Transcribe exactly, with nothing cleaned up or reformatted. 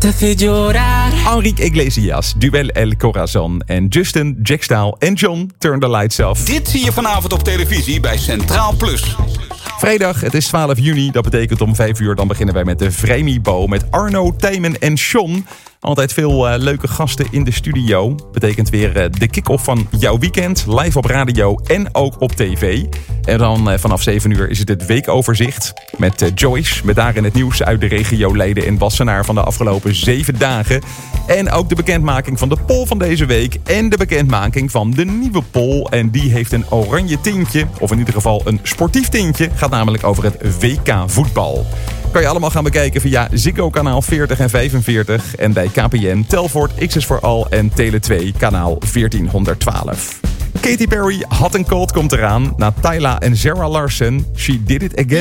te hace llorar. Enrique Iglesias, Duel El Corazon en Justin, Jack Staal en John Turn the Lights Off. Dit zie je vanavond op televisie bij Centraal Plus. Vrijdag, het is twaalf juni. Dat betekent om vijf uur dan beginnen wij met de Vrijmibo met Arno, Tijmen en Sean. Altijd veel uh, leuke gasten in de studio. Betekent weer uh, de kick-off van jouw weekend. Live op radio en ook op tv. En dan uh, vanaf zeven uur is het het weekoverzicht. Met uh, Joyce, met daarin het nieuws uit de regio Leiden en Wassenaar van de afgelopen zeven dagen. En ook de bekendmaking van de poll van deze week. En de bekendmaking van de nieuwe poll. En die heeft een oranje tintje. Of in ieder geval een sportief tintje. Gaat namelijk over het W K voetbal. Kan je allemaal gaan bekijken via Ziggo kanaal veertig en vijfenveertig. En bij K P N, Telfort, X is for All en Tele twee kanaal veertienhonderdtwaalf. Katy Perry, Hot and Cold komt eraan. Na Tyla en Sarah Larson, She Did It Again.